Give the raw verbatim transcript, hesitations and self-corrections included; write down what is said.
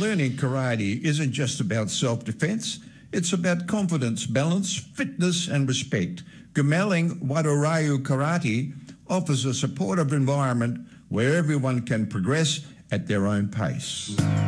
learning karate isn't just about self-defense, it's about confidence, balance, fitness and respect. Gumaling Wadoryu Karate offers a supportive environment where everyone can progress at their own pace.